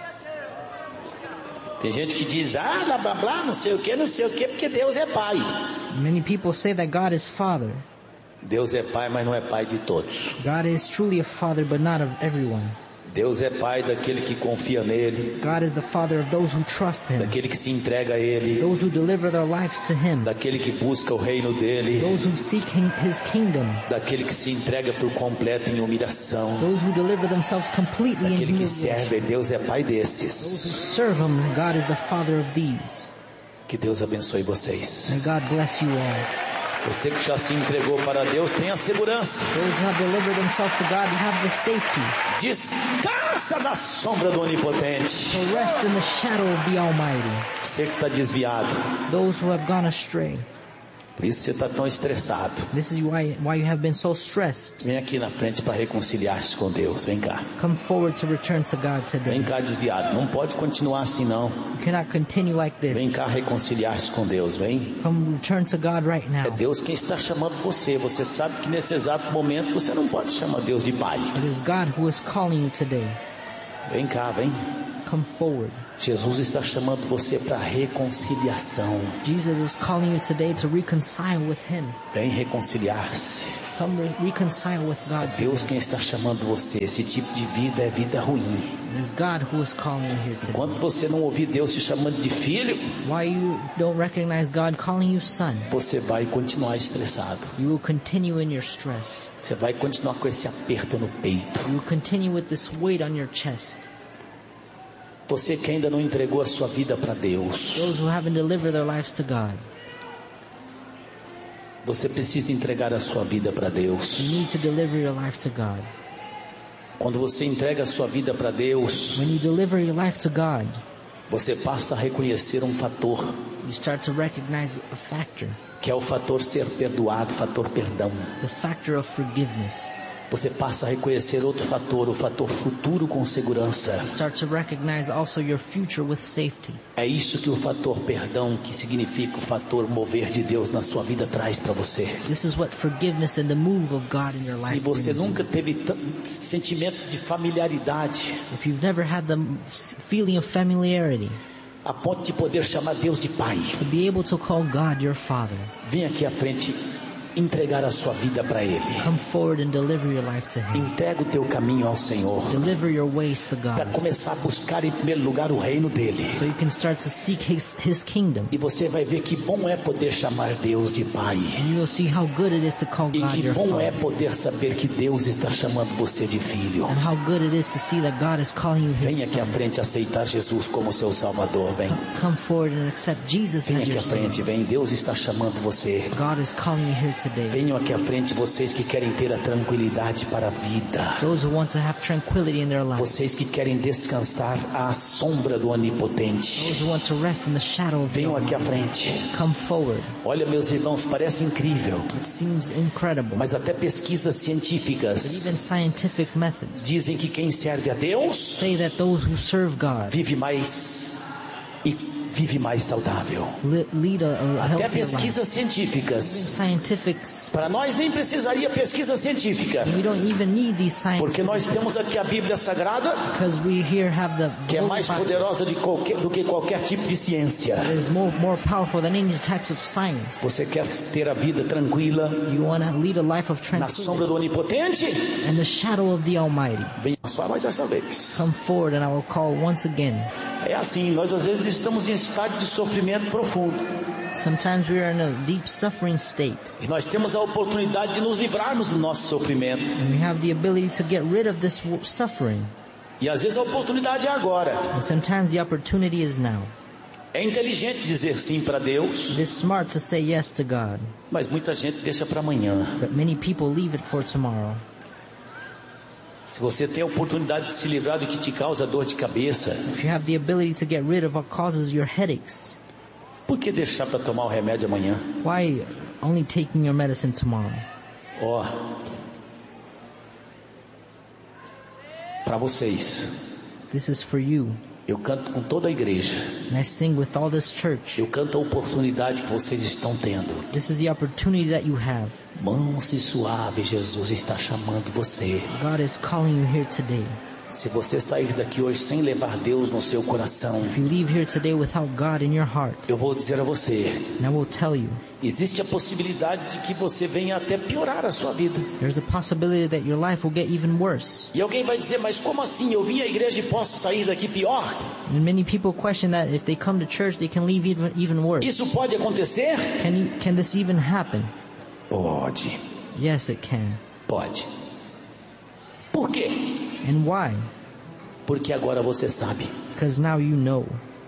Tem gente que diz, ah, blá blá blá, não sei o que, não sei o que, porque Deus é pai. Many people say that God is Father. Deus é pai, mas não é pai de todos. God is truly a Father, but not of everyone. Deus é pai daquele que confia nele, God is the Father of those who trust Him, daquele que se entrega a ele, those who deliver their lives to Him, daquele que busca o reino dele, those who seek His kingdom, daquele que se entrega por completo em humilhação, those who deliver themselves completely in daquele que humility, serve. Deus é pai those who desses. serve Him. God is the Father of these. Que Deus abençoe vocês. May God bless you all. Você que já se entregou para Deus, tenha segurança. Those who have delivered themselves to God have the safety. Descansa na sombra do Onipotente. So rest in the shadow of the Almighty. Você que está desviado, Those who have gone astray. por isso você está tão estressado. This is why why you have been so stressed. Vem aqui na frente para reconciliar-se com Deus. Vem cá. Come forward to return to God today. Vem cá, desviado. Não pode continuar assim, não. You cannot continue like Vem this. cá reconciliar-se com Deus. Vem. Come return to God right É now. Deus quem está chamando você. Você sabe que nesse exato momento você não pode chamar Deus de Pai. It is God who is calling you today. Vem cá, vem. Come forward. Jesus está chamando você para reconciliação. Jesus is calling you today to reconcile with Him. Vem reconciliar-se. Come re- reconcile with God Deus today. quem está chamando você. Esse tipo de vida é vida ruim. It is God who is calling you here today. Quando você não ouvir Deus te chamando de filho, Why you don't recognize God calling you son? você vai continuar estressado. You will continue in your stress. Você vai continuar com esse aperto no peito. You will continue with this weight on your chest. Você que ainda não entregou a sua vida para Deus, Those who haven't delivered their lives to God. você precisa entregar a sua vida para Deus. You need to deliver your life to God. Quando você entrega a sua vida para Deus, When you deliver your life to God, você passa a reconhecer um fator, you start to recognize a factor, que é o fator ser perdoado, fator perdão. the factor of forgiveness. Você passa a reconhecer outro fator, o fator futuro com segurança. You start to recognize also your future with safety. É isso que o fator perdão, que significa o fator mover de Deus na sua vida, traz para você. This is what forgiveness and the move of God in your Se life você brings you. nunca teve t- sentimento de familiaridade, If you've never had the f- feeling of familiarity, a ponto de poder chamar Deus de Pai, to be able to call God your Father, vem aqui à frente entregar a sua vida para Ele. come forward and deliver your life to Him. Entrega o teu caminho ao Senhor, Deliver your ways to para God, começar a buscar em primeiro lugar o reino dele. so you can start to seek His, His kingdom. E você vai ver que bom é poder chamar Deus de Pai. And you will see how good it is to call E God que your bom é Father. poder saber que Deus está chamando você de filho. And how good it is to see that God is calling you Vem His aqui à son. frente aceitar Jesus como seu Salvador. Vem. Come forward and accept Jesus Vem as aqui your à son. frente. Vem. Deus está chamando você. God is calling you here today. Venham aqui à frente vocês que querem ter a tranquilidade para a vida. Those who want to have tranquility in their lives. Vocês que querem descansar à sombra do Onipotente. Those who want to rest in the shadow of the Venham aqui à Almighty. frente. Come forward. Olha, meus irmãos, parece incrível, It seems incredible. mas até pesquisas But even científicas scientific methods dizem que quem serve a Deus say that those who serve God vive mais e vive mais saudável. li- lead a, a Até healthier life. pesquisas Even científicas. scientifics, Para nós nem precisaria pesquisa científica, we don't even need these science porque nós temos aqui a Bíblia Sagrada, because we here have the que é Holy mais Bible poderosa de qualquer, do que qualquer tipo de ciência. that is more, more powerful than any types of science. Você quer ter a vida tranquila You want to lead a life of na sombra tranquility do Onipotente? in the shadow of the Almighty. Venha só mais essa vez. Come forward and I will call once again. É assim, nós às vezes estamos em estado de sofrimento profundo. Sometimes we are in a deep suffering state E nós temos a oportunidade de nos livrarmos do nosso sofrimento. and we have the ability to get rid of this w- suffering. E às vezes a oportunidade é agora. And sometimes the opportunity is now. É inteligente dizer sim para Deus, It is smart to say yes to God, mas muita gente deixa para amanhã. but many people leave it for tomorrow. Se você tem a oportunidade de se livrar do que te causa dor de cabeça, If you have the ability to get rid of what causes your headaches, por que deixar para tomar o remédio amanhã? why only taking your medicine tomorrow? Ó, para vocês, This is for you. eu canto com toda a igreja. And I sing with all this church. Eu canto a oportunidade que vocês estão tendo. This is the opportunity that you have. Manso e suave, Jesus está chamando você. God is calling you here today. Se você sair daqui hoje sem levar Deus no seu coração, if you leave here today without God in your heart, eu vou dizer a você, and I will tell you, existe a possibilidade de que você venha até piorar a sua vida. there's a possibility that your life will get even worse. E alguém vai dizer, mas como assim? Eu vim à igreja e posso sair daqui pior? And many people question that if they come to church, they can leave even, even worse. Isso pode acontecer? Can you, can this even happen? Pode. Yes, it can. Pode. Por quê? And why? Porque agora você sabe. Because now you know.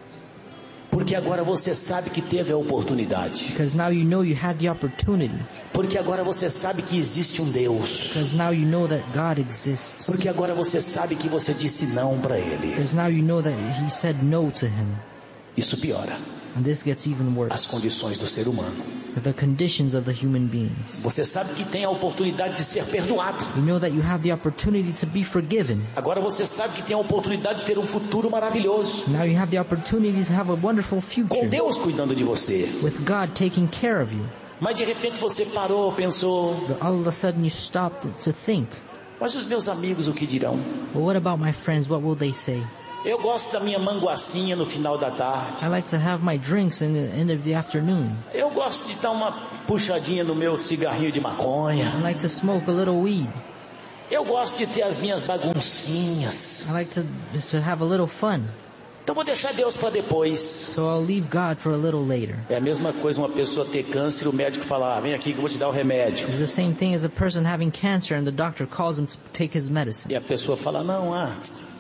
Porque agora você sabe que teve a oportunidade. Because now you know you had the opportunity. Porque agora você sabe que existe um Deus. Because now you know that God exists. Porque agora você sabe que você disse não para Ele. Because now you know that He said no to Him. Isso piora And this gets even as worse. condições do ser humano. The conditions of the human beings. Você sabe que tem a oportunidade de ser perdoado. You know that you have the opportunity to be forgiven. Agora você sabe que tem a oportunidade de ter um futuro maravilhoso. Now you have the opportunity to have a wonderful Com future Deus cuidando de você. with God taking care of you. Mas de repente você parou, pensou, But all of a sudden you stop to think, mas os meus amigos o que dirão? well, what about my friends? What will they say? Eu gosto da minha manguacinha no final da tarde. I like to have my drinks in the end of the afternoon. Eu gosto de dar uma puxadinha no meu cigarrinho de maconha. I like to smoke a little weed. Eu gosto de ter as minhas baguncinhas. I like to to have a little fun. Então vou deixar Deus para depois. So I'll leave God for a little later. É a mesma coisa uma pessoa ter câncer e o médico falar, ah, vem aqui que eu vou te dar o remédio. It's the same thing as a person having cancer and the doctor calls him to take his medicine. E a pessoa fala, não, ah,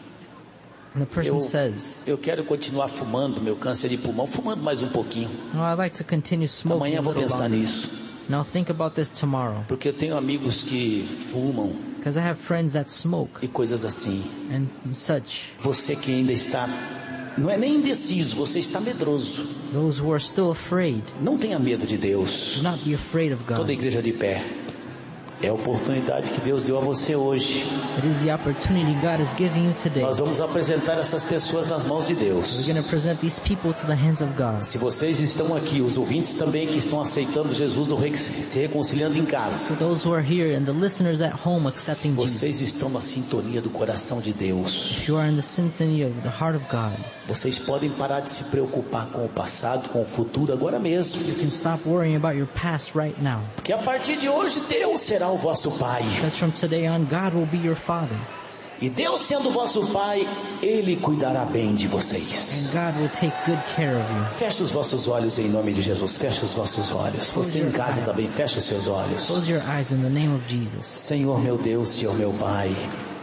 And the person eu, says, eu quero continuar fumando meu câncer de pulmão, fumando mais um pouquinho. no, I'd like to continue smoking Amanhã a eu vou little pensar longer. nisso. And I'll think about this tomorrow. Porque eu tenho amigos que fumam Because I have friends that smoke e coisas assim. and such. Você que ainda está, não é nem indeciso, você está medroso. Those who are still afraid, Não tenha medo de Deus. do not be afraid of Toda a God. igreja de pé. É a oportunidade que Deus deu a você hoje. It is the opportunity God is giving you today. Nós vamos apresentar essas pessoas nas mãos de We're Deus. going to present these people to the hands of God. Se vocês estão aqui, os ouvintes também que estão aceitando Jesus ou re- se reconciliando em For casa, those who are here and the listeners at home accepting Jesus, vocês estão na sintonia do coração de Deus. if you are in the symphony of the heart of God, Vocês podem parar de se preocupar com o passado, com o futuro agora mesmo. you can stop worrying about your past right now. Porque a partir de hoje Deus será o vosso Pai. Because from today on, God will be your Father. E Deus sendo vosso Pai, Ele cuidará bem de And vocês. God will take good care of you. Feche os vossos olhos em nome de Jesus. Feche os vossos olhos. Você em casa também, feche os seus olhos. Close your eyes in the name of Jesus. Senhor meu Deus, Senhor meu Pai,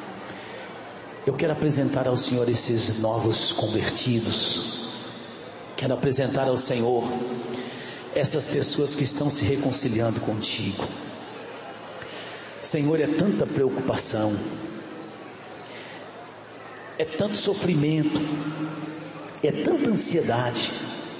eu quero apresentar ao Senhor esses novos convertidos. Quero apresentar ao Senhor essas pessoas que estão se reconciliando contigo. Senhor, é tanta preocupação, é tanto sofrimento, é tanta ansiedade.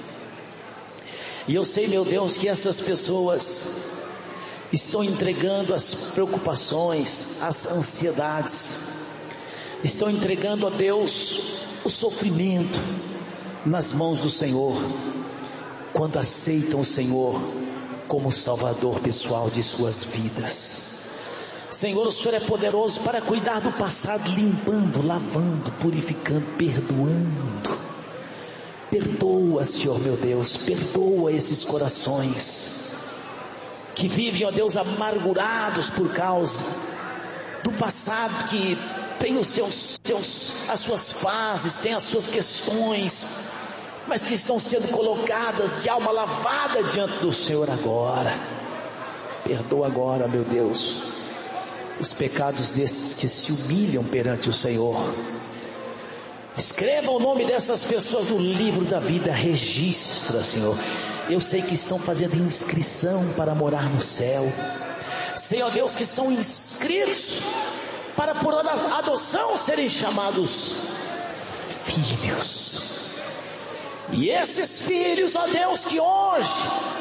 E eu sei, meu Deus, que essas pessoas estão entregando as preocupações, as ansiedades, estão entregando a Deus o sofrimento nas mãos do Senhor, quando aceitam o Senhor como Salvador pessoal de suas vidas. Senhor, o Senhor é poderoso para cuidar do passado, limpando, lavando, purificando, perdoando. Perdoa, Senhor meu Deus, perdoa esses corações que vivem, ó Deus, amargurados por causa do passado, que tem os seus, seus, as suas fases, tem as suas questões, mas que estão sendo colocadas de alma lavada diante do Senhor agora. Perdoa agora, meu Deus, os pecados desses que se humilham perante o Senhor. Escreva o nome dessas pessoas no livro da vida, registra, Senhor. Eu sei que estão fazendo inscrição para morar no céu. Sei, ó Deus, que são inscritos para por adoção serem chamados filhos. E esses filhos, ó Deus, que hoje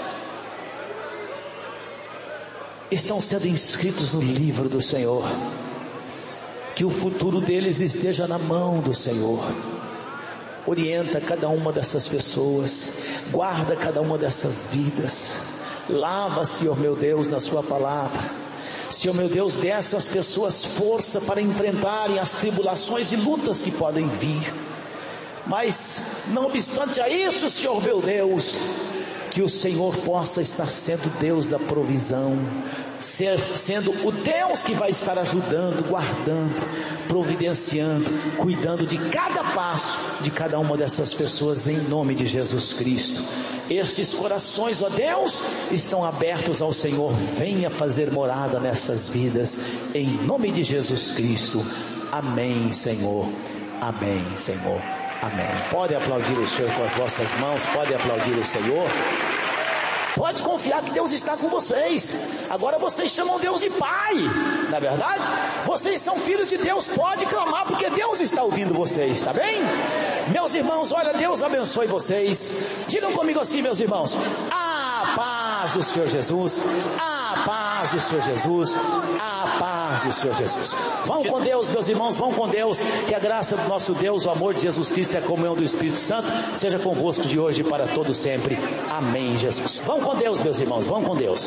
estão sendo inscritos no livro do Senhor, que o futuro deles esteja na mão do Senhor. Orienta cada uma dessas pessoas, guarda cada uma dessas vidas, lava, Senhor meu Deus, na sua palavra, Senhor meu Deus, dê a essas pessoas força para enfrentarem as tribulações e lutas que podem vir. Mas, não obstante a isso, Senhor meu Deus, que o Senhor possa estar sendo Deus da provisão, ser, sendo o Deus que vai estar ajudando, guardando, providenciando, cuidando de cada passo de cada uma dessas pessoas, em nome de Jesus Cristo. Estes corações, ó Deus, estão abertos ao Senhor. Venha fazer morada nessas vidas, em nome de Jesus Cristo. Amém, Senhor. Amém, Senhor. Amém. Pode aplaudir o Senhor com as vossas mãos, pode aplaudir o Senhor. Pode confiar que Deus está com vocês. Agora vocês chamam Deus de Pai, não é verdade? Vocês são filhos de Deus, pode clamar, porque Deus está ouvindo vocês, tá bem? Meus irmãos, olha, Deus abençoe vocês. Digam comigo assim, meus irmãos: a paz do Senhor Jesus, a paz do Senhor Jesus, a paz do Senhor Jesus. Vão com Deus, meus irmãos, vão com Deus. Que a graça do nosso Deus, o amor de Jesus Cristo e a comunhão do Espírito Santo seja convosco de hoje e para todo sempre. Amém, Jesus. Vão com Deus, meus irmãos, vão com Deus.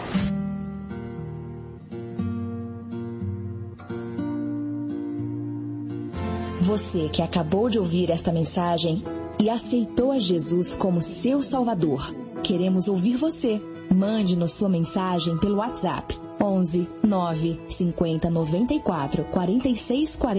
Você que acabou de ouvir esta mensagem e aceitou a Jesus como seu Salvador, queremos ouvir você. Mande-nos sua mensagem pelo WhatsApp onze nove cinquenta noventa e quatro quarenta e seis quarenta.